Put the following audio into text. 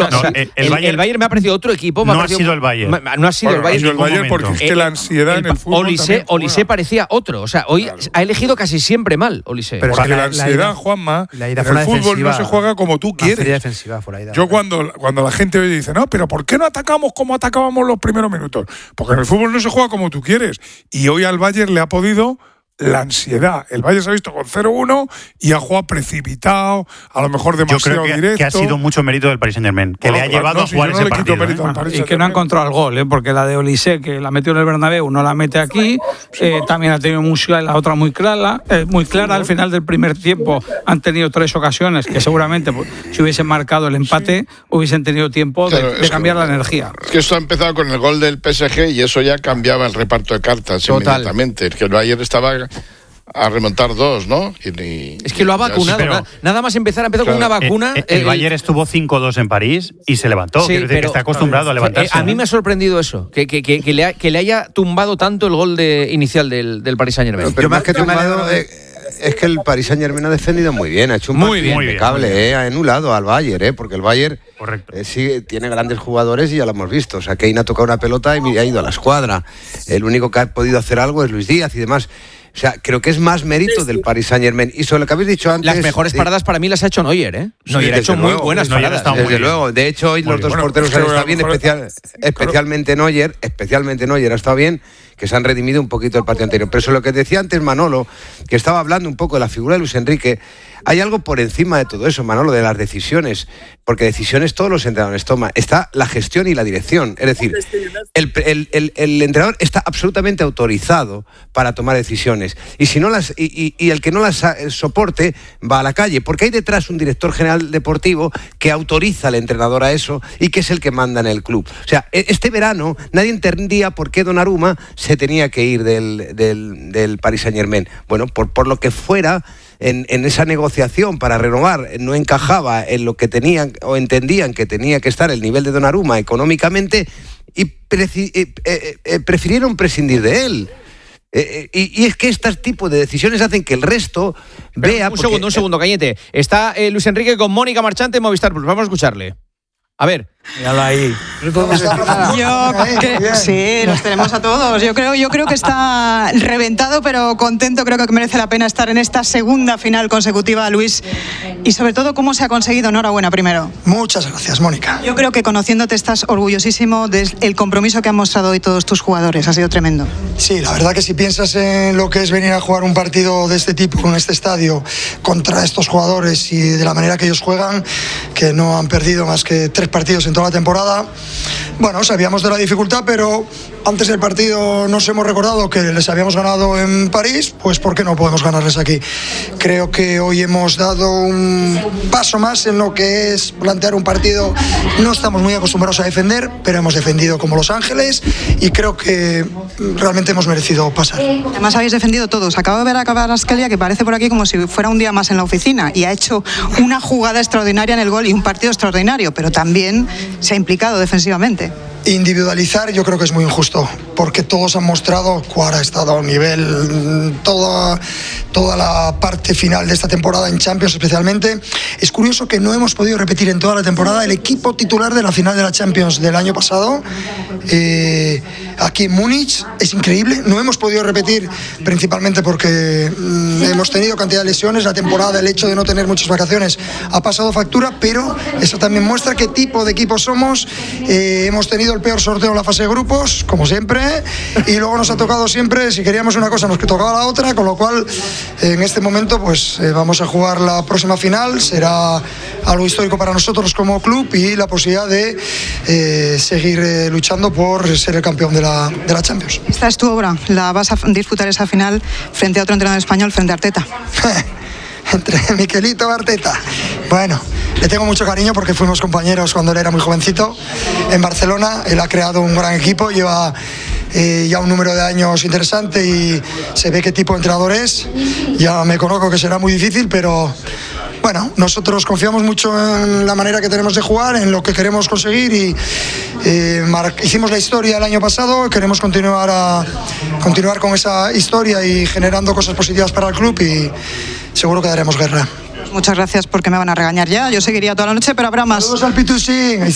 El Bayern me ha parecido otro equipo. No ha sido el Bayern. No ha sido el Bayern. Ha sido el Bayern porque es que la ansiedad en el fútbol. Olise parecía otro. O sea, hoy ha elegido casi siempre mal, Olise. Pero es que la ansiedad, Juanma, en el fútbol no se juega como tú quieres. Yo cuando la gente oye dice, no, pero ¿por qué no atacamos como atacábamos los primeros minutos? Porque en el fútbol no se juega como tú quieres. Y hoy al Bayern le ha podido la ansiedad. El Bayern se ha visto con 0-1 y ha jugado precipitado, a lo mejor demasiado directo. Yo creo que ha sido mucho mérito del Paris Saint-Germain, que le ha llevado a jugar ese partido. Y que no ha encontrado el gol, porque la de Olise, que la metió en el Bernabéu, no la mete aquí. También ha tenido la otra muy clara. Al final del primer tiempo han tenido 3 ocasiones que seguramente si hubiesen marcado el empate hubiesen tenido tiempo de cambiar la energía. Es que esto ha empezado con el gol del PSG y eso ya cambiaba el reparto de cartas inmediatamente. Es que el Bayern estaba a remontar 2, ¿no? Es que lo ha vacunado. Nada más empezar con una vacuna. El Bayern estuvo 5-2 en París y se levantó. Sí, Quiero decir que está acostumbrado a levantarse. A mí me ha sorprendido eso, que le haya tumbado tanto el gol inicial del Paris Saint-Germain. Pero más que tumbado, es que el Paris Saint-Germain ha defendido muy bien, ha hecho un partido impecable, ha anulado al Bayern, porque el Bayern sí tiene grandes jugadores y ya lo hemos visto. O sea, Kane ha tocado una pelota y ha ido a la escuadra. El único que ha podido hacer algo es Luis Díaz y demás. O sea, creo que es más mérito del Paris Saint-Germain. Y sobre lo que habéis dicho antes... Las mejores paradas para mí las ha hecho Neuer, ¿eh? Neuer ha hecho muy buenas paradas. Desde luego. De hecho, hoy los dos porteros han estado bien, especialmente Neuer ha estado bien, que se han redimido un poquito del partido anterior. Pero sobre lo que decía antes Manolo, que estaba hablando un poco de la figura de Luis Enrique, hay algo por encima de todo eso, Manolo, de las decisiones, porque decisiones todos los entrenadores toman. Está la gestión y la dirección. Es decir, el entrenador está absolutamente autorizado para tomar decisiones. Y si no y el que no las soporte va a la calle, porque hay detrás un director general deportivo que autoriza al entrenador a eso y que es el que manda en el club. O sea, este verano nadie entendía por qué Donnarumma se tenía que ir del Paris Saint-Germain. Bueno, por lo que fuera, en esa negociación para renovar no encajaba en lo que tenían o entendían que tenía que estar el nivel de Donnarumma económicamente y prefirieron prescindir de él. Y es que este tipo de decisiones hacen que el resto vea... Un segundo, Cañete. Está Luis Enrique con Mónica Marchante en Movistar Plus. Vamos a escucharle. A ver. Míralo ahí. Sí, los tenemos a todos. Yo creo que está reventado, pero contento. Creo que merece la pena estar en esta segunda final consecutiva, Luis. Y sobre todo, cómo se ha conseguido. Enhorabuena primero. Muchas gracias, Mónica. Yo creo que conociéndote estás orgullosísimo del compromiso que han mostrado hoy todos tus jugadores. Ha sido tremendo. Sí, la verdad que si piensas en lo que es venir a jugar un partido de este tipo, con este estadio, contra estos jugadores y de la manera que ellos juegan, que no han perdido más que 3 partidos en toda la temporada. Bueno, sabíamos de la dificultad, pero antes del partido nos hemos recordado que les habíamos ganado en París, pues ¿por qué no podemos ganarles aquí? Creo que hoy hemos dado un paso más en lo que es plantear un partido. No estamos muy acostumbrados a defender, pero hemos defendido como Los Ángeles y creo que realmente hemos merecido pasar. Además habéis defendido todos. Acabo de ver a Kvaratskhelia, que parece por aquí como si fuera un día más en la oficina, y ha hecho una jugada extraordinaria en el gol y un partido extraordinario, pero también se ha implicado defensivamente. Individualizar yo creo que es muy injusto, porque todos han mostrado cuál ha estado a un nivel toda la parte final de esta temporada en Champions especialmente. Es curioso que no hemos podido repetir en toda la temporada el equipo titular de la final de la Champions del año pasado aquí en Múnich. Es increíble, no hemos podido repetir principalmente porque hemos tenido cantidad de lesiones. La temporada, el hecho de no tener muchas vacaciones ha pasado factura, pero eso también muestra qué tipo de equipo somos. Hemos tenido el peor sorteo en la fase de grupos, como siempre, y luego nos ha tocado siempre, si queríamos una cosa nos tocaba la otra, con lo cual en este momento pues vamos a jugar la próxima final. Será algo histórico para nosotros como club y la posibilidad de seguir luchando por ser el campeón de la Champions. Esta es tu obra, la vas a disputar esa final frente a otro entrenador español, frente a Arteta. Entre Miquelito y Arteta. Bueno, le tengo mucho cariño porque fuimos compañeros cuando él era muy jovencito en Barcelona. Él ha creado un gran equipo, lleva ya un número de años interesante y se ve qué tipo de entrenador es. Ya me conozco que será muy difícil, pero bueno, nosotros confiamos mucho en la manera que tenemos de jugar, en lo que queremos conseguir y hicimos la historia el año pasado. Queremos continuar con esa historia y generando cosas positivas para el club y seguro que daremos guerra. Muchas gracias, porque me van a regañar ya. Yo seguiría toda la noche, pero habrá más. Saludos al Pitusín.